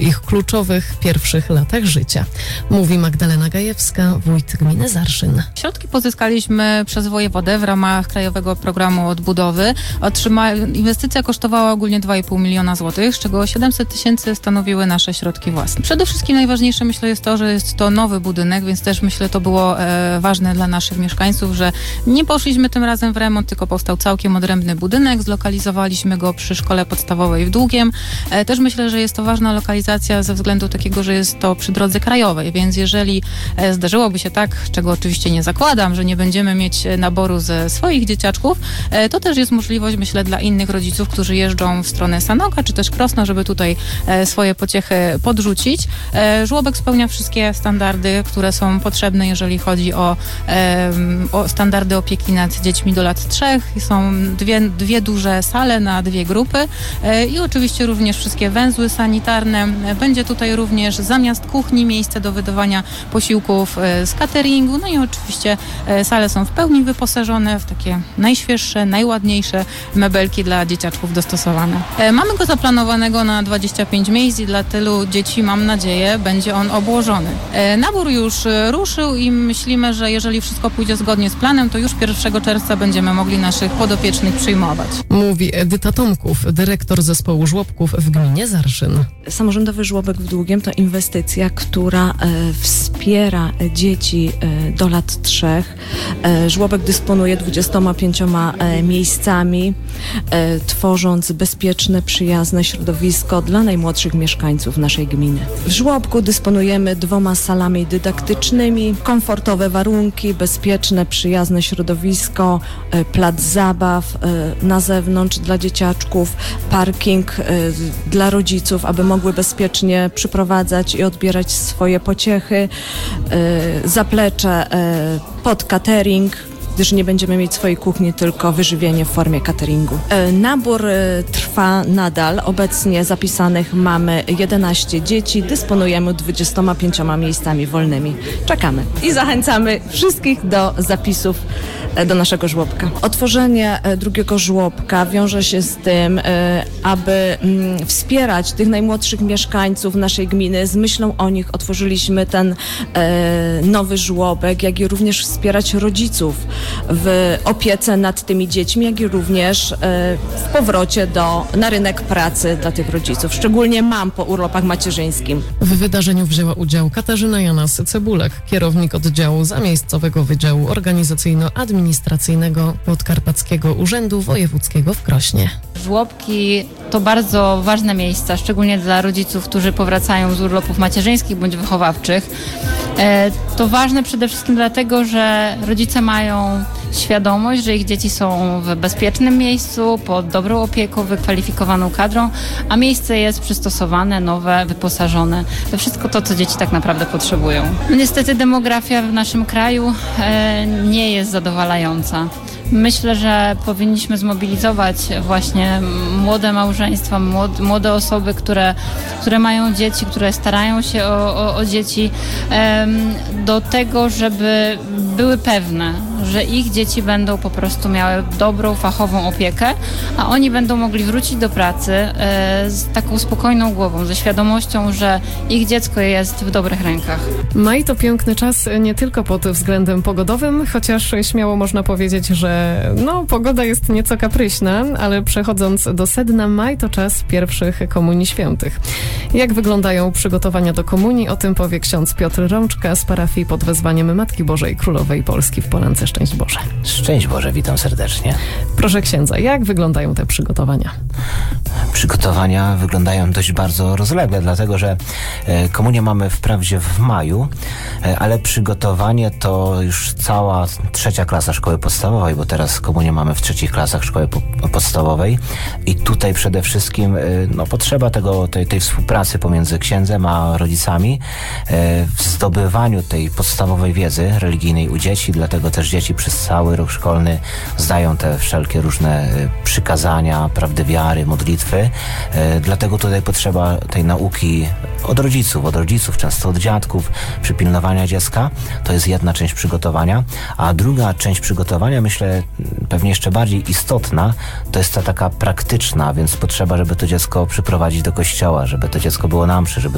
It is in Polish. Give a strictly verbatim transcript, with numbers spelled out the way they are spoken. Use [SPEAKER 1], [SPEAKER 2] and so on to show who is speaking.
[SPEAKER 1] ich kluczowych pierwszych latach życia. Mówi Magdalena Gajewska, wójt gminy Zarszyn.
[SPEAKER 2] Środki pozyskaliśmy przez wojewodę w ramach Krajowego Programu Odbudowy. Otrzyma... Inwestycja kosztowała ogólnie dwa i pół miliona złotych, z czego siedemset tysięcy stanowiły nasze środki własne. Przede wszystkim najważniejsze, myślę, jest to, że jest to nowy budynek, więc też myślę, to było e, ważne dla naszych mieszkańców, że nie poszliśmy tym razem w remont, tylko powstał całkiem odrębny budynek. Zlokalizowaliśmy go przy szkole podstawowej w Długiem. E, też myślę, że jest to ważna lokalizacja ze względu takiego, że jest to przy drodze krajowej, więc jeżeli e, zdarzyłoby się tak, czego oczywiście nie zakładam, że nie będziemy mieć naboru ze swoich dzieciaczków, e, to też jest możliwość, myślę, dla innych rodziców, którzy jeżdżą w stronę Sanoka, czy też Krosna, żeby tutaj e, swoje pociechy podrzucić. E, żłobek spełnia wszystkie standardy, które są potrzebne, jeżeli chodzi o, e, o standardy opieki nad dziećmi do lat trzech. Są dwie, dwie duże sale na dwie grupy e, i oczywiście również wszystkie węzły sanitarne. Będzie tutaj również zamiast kuchni miejsce do wydawania posiłków e, z cateringu, no i oczywiście e, sale są w pełni wyposażone w takie najświeższe, najładniejsze mebelki dla dzieciaczków dostosowane. E, mamy go zaplanowanego na dwadzieścia pięć miejsc i dla tylu dzieci, mam nadzieję, będzie on obłożony. E, nabór już e, ruszył i myślimy, że jeżeli wszystko pójdzie zgodnie z planem, to już pierwszego czerwca będziemy mogli naszych podopiecznych przyjmować.
[SPEAKER 1] Mówi Edyta Tomków, dyrektor zespołu żłobków w gminie Zarszyn.
[SPEAKER 3] Samorządowy żłobek w Długiem to inwestycja, która e, wspiera dzieci e, do lat trzech. E, żłobek dysponuje dwudziestoma pięcioma e, miejscami, e, tworząc bezpieczne, przyjazne środowisko dla najmłodszych mieszkańców naszej gminy. W żłobku dysponujemy dwoma salami dydaktycznymi, komfortowe warunki, bezpieczne, przyjazne środowisko, e, plac zabaw e, na zewnątrz dla dzieciaczków, parking e, dla rodziców, aby mogły bezpiecznie przyprowadzać i odbierać swoje pociechy, e, zaplecze e, pod catering, gdyż nie będziemy mieć swojej kuchni, tylko wyżywienie w formie cateringu. E, nabór e, trwa nadal. Obecnie zapisanych mamy jedenaście dzieci, dysponujemy dwudziestoma pięcioma miejscami wolnymi. Czekamy i zachęcamy wszystkich do zapisów e, do naszego żłobka. Otworzenie e, drugiego żłobka wiąże się z tym, e, aby m, wspierać tych najmłodszych mieszkańców naszej gminy. Z myślą o nich otworzyliśmy ten e, nowy żłobek, jak i również wspierać rodziców w opiece nad tymi dziećmi, jak i również w powrocie do, na rynek pracy dla tych rodziców, szczególnie mam po urlopach macierzyńskim.
[SPEAKER 1] W wydarzeniu wzięła udział Katarzyna Janas-Cebulek, kierownik oddziału zamiejscowego Wydziału Organizacyjno-Administracyjnego Podkarpackiego Urzędu Wojewódzkiego w Krośnie.
[SPEAKER 4] Żłobki to bardzo ważne miejsca, szczególnie dla rodziców, którzy powracają z urlopów macierzyńskich bądź wychowawczych. To ważne przede wszystkim dlatego, że rodzice mają świadomość, że ich dzieci są w bezpiecznym miejscu, pod dobrą opieką, wykwalifikowaną kadrą, a miejsce jest przystosowane, nowe, wyposażone. To wszystko to, co dzieci tak naprawdę potrzebują. Niestety demografia w naszym kraju e, nie jest zadowalająca. Myślę, że powinniśmy zmobilizować właśnie młode małżeństwa, młode, młode osoby, które, które mają dzieci, które starają się o, o, o dzieci, em, do tego, żeby były pewne, że ich dzieci będą po prostu miały dobrą, fachową opiekę, a oni będą mogli wrócić do pracy e, z taką spokojną głową, ze świadomością, że ich dziecko jest w dobrych rękach.
[SPEAKER 1] Maj to piękny czas nie tylko pod względem pogodowym, chociaż śmiało można powiedzieć, że no, pogoda jest nieco kapryśna, ale przechodząc do sedna, maj to czas pierwszych komunii świętych. Jak wyglądają przygotowania do komunii? O tym powie ksiądz Piotr Rączka z parafii pod wezwaniem Matki Bożej Królowej Polski w Polance. Szczęść Boże.
[SPEAKER 5] Szczęść Boże, witam serdecznie.
[SPEAKER 1] Proszę księdza, jak wyglądają te przygotowania?
[SPEAKER 5] Przygotowania wyglądają dość bardzo rozlegle, dlatego że e, komunię mamy wprawdzie w maju, e, ale przygotowanie to już cała trzecia klasa szkoły podstawowej, bo teraz komunię mamy w trzecich klasach szkoły po, podstawowej i tutaj przede wszystkim e, no, potrzeba tego, tej, tej współpracy pomiędzy księdzem a rodzicami e, w zdobywaniu tej podstawowej wiedzy religijnej u dzieci, dlatego też dzieci przez cały rok szkolny zdają te wszelkie różne e, przykazania, prawdy wiary, modlitwy. E, dlatego tutaj potrzeba tej nauki od rodziców, od rodziców, często od dziadków, przypilnowania dziecka. To jest jedna część przygotowania, a druga część przygotowania, myślę, pewnie jeszcze bardziej istotna, to jest ta taka praktyczna, więc potrzeba, żeby to dziecko przyprowadzić do kościoła, żeby to dziecko było na mszy, żeby